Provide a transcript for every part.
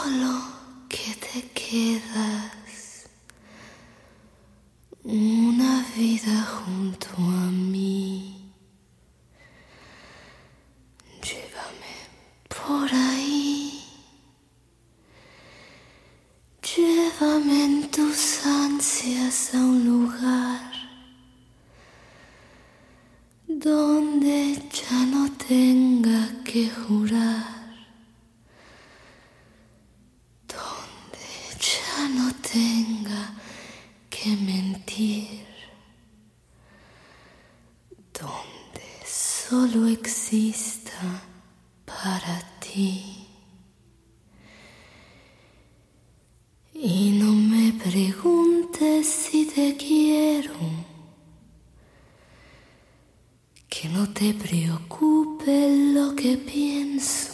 solo que te quedas una vida junto a mí. Llévame por ahí, llévame en tus ansias a un lugar donde ya no tenga que jurar, donde ya no tenga que mentir, donde solo exista para ti. Y no me preguntes si te quiero, que no te preocupe lo que pienso,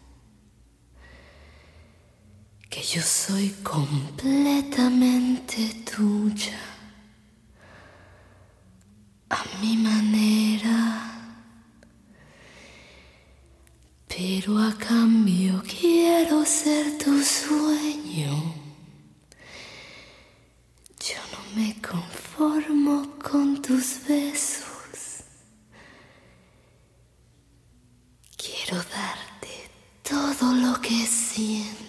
que yo soy completamente tuya, a mi manera. Pero a cambio quiero ser tu sueño. Yo no me conformo con tus besos. Quiero darte todo lo que siento.